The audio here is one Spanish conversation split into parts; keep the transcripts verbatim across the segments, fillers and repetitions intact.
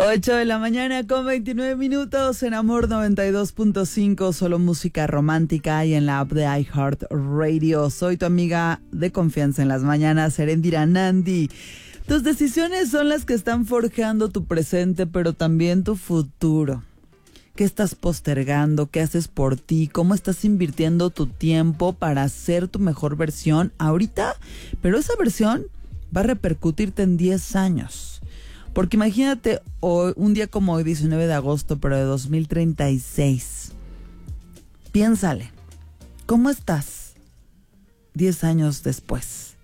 ocho de la mañana con veintinueve minutos en Amor noventa y dos punto cinco, solo música romántica y en la app de iHeartRadio. Soy tu amiga de confianza en las mañanas, Erendira Nandi. Tus decisiones son las que están forjando tu presente, pero también tu futuro. ¿Qué estás postergando? ¿Qué haces por ti? ¿Cómo estás invirtiendo tu tiempo para ser tu mejor versión ahorita? Pero esa versión va a repercutirte en diez años. Porque imagínate hoy, un día como hoy, diecinueve de agosto, pero de dos mil treinta y seis. Piénsale, ¿cómo estás diez años después?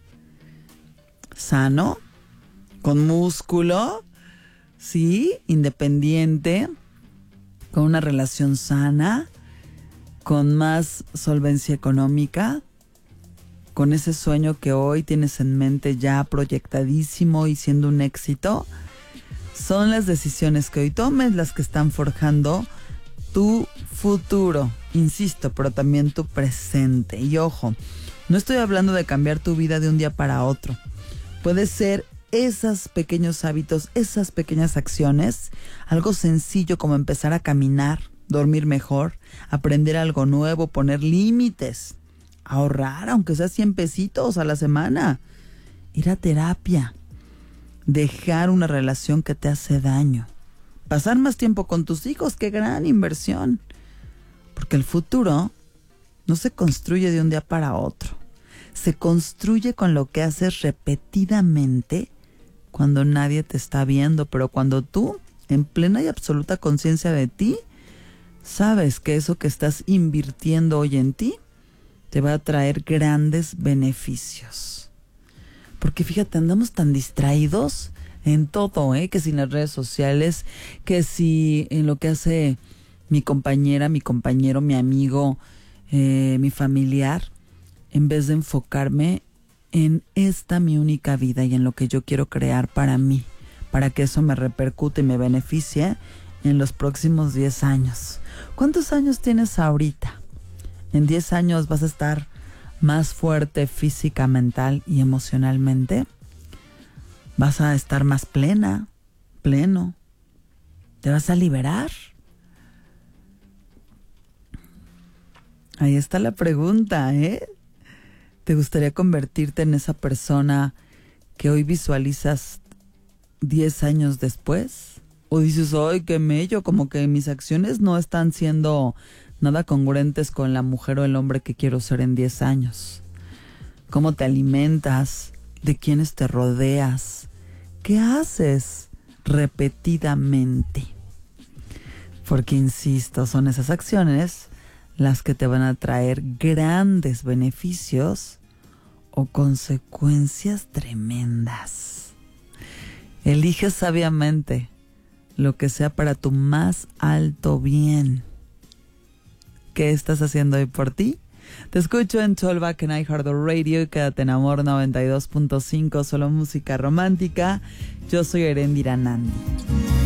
¿Sano? ¿Con músculo? ¿Sí? ¿Independiente? ¿Con una relación sana? ¿Con más solvencia económica? ¿Con ese sueño que hoy tienes en mente ya proyectadísimo y siendo un éxito? Son las decisiones que hoy tomes las que están forjando tu futuro, insisto, pero también tu presente. Y ojo, no estoy hablando de cambiar tu vida de un día para otro. Puede ser esos pequeños hábitos, esas pequeñas acciones, algo sencillo como empezar a caminar, dormir mejor, aprender algo nuevo, poner límites, ahorrar, aunque sea cien pesitos a la semana, ir a terapia, dejar una relación que te hace daño, pasar más tiempo con tus hijos, qué gran inversión, porque el futuro no se construye de un día para otro, se construye con lo que haces repetidamente cuando nadie te está viendo, pero cuando tú, en plena y absoluta conciencia de ti, sabes que eso que estás invirtiendo hoy en ti te va a traer grandes beneficios. Porque fíjate, andamos tan distraídos en todo, ¿eh? Que si en las redes sociales, que si en lo que hace mi compañera, mi compañero, mi amigo, eh, mi familiar, en vez de enfocarme en esta mi única vida y en lo que yo quiero crear para mí, para que eso me repercute y me beneficie en los próximos diez años. ¿Cuántos años tienes ahorita? En diez años vas a estar más fuerte física, mental y emocionalmente. Vas a estar más plena, pleno. Te vas a liberar. Ahí está la pregunta, ¿eh? ¿Te gustaría convertirte en esa persona que hoy visualizas diez años después? ¿O dices, ¡ay, qué mello! Como que mis acciones no están siendo nada congruentes con la mujer o el hombre que quiero ser en diez años. ¿Cómo te alimentas? ¿De quiénes te rodeas? ¿Qué haces repetidamente? Porque, insisto, son esas acciones las que te van a traer grandes beneficios o consecuencias tremendas. Elige sabiamente lo que sea para tu más alto bien. ¿Qué estás haciendo hoy por ti? Te escucho en Tollback en iHeartRadio y quédate en Amor noventa y dos punto cinco, solo música romántica. Yo soy Erendira Nandi.